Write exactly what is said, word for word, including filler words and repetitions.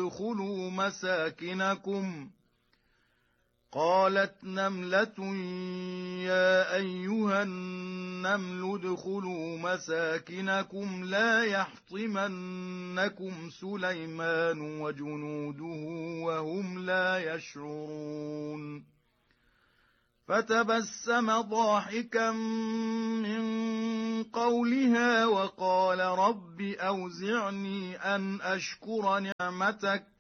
ادخلوا مساكنكم قالت نملة يا أيها النمل ادخلوا مساكنكم لا يحطمنكم سليمان وجنوده وهم لا يشعرون فتبسم ضاحكا من قولها وقال رب أوزعني أن أشكر نعمتك